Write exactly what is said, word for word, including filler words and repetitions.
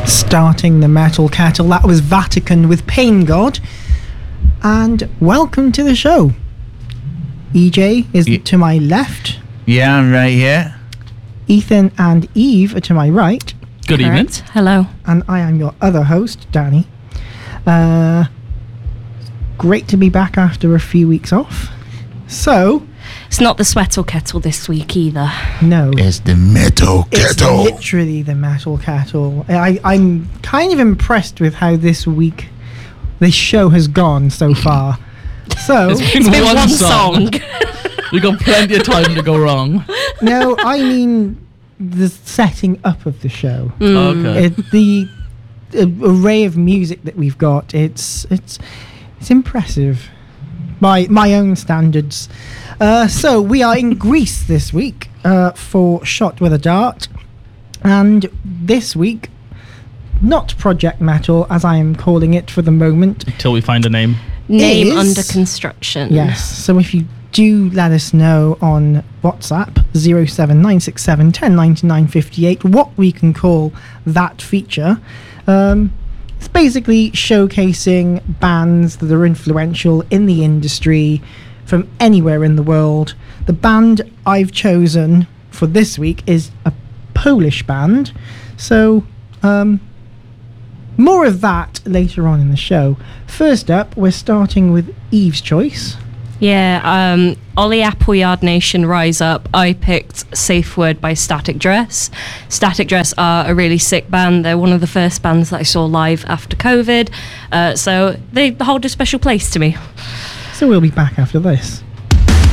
Starting the Metal Kettle, that was Vatican with Pain God. And welcome to the show. E J is y- to my left. Yeah, I'm right here. Ethan and Eve are to my right. Good Correct. evening. Hello. And I am your other host, Danny. Uh, great to be back after a few weeks off. So... It's not the Sweatle Kettle this week either. No. It's the Metal Kettle. It's literally the Metal Kettle. I, I'm kind of impressed with how this week, this show has gone so far. So... It's been, It's been one, one song. song. We've got plenty of time to go wrong. No, I mean the setting up of the show. Mm. Okay. It, the uh, array of music that we've got, it's it's it's impressive by my own standards. Uh, so we are in Greece this week uh, for Shot with a Dart, and this week, not Project Metal as I am calling it for the moment. Until we find a name. Name Is- under construction. Yes. So if you do let us know on WhatsApp zero seven nine six seven one zero nine nine five eight what we can call that feature. Um, it's basically showcasing bands that are influential in the industry from anywhere in the world. The band I've chosen for this week is a Polish band. So um, more of that later on in the show. First up, we're starting with Eve's choice. Yeah, um, Ollie Appleyard Nation Rise Up. I picked Safe Word by Static Dress. Static Dress are a really sick band. They're one of the first bands that I saw live after COVID. Uh, so they hold a special place to me. So we'll be back after this.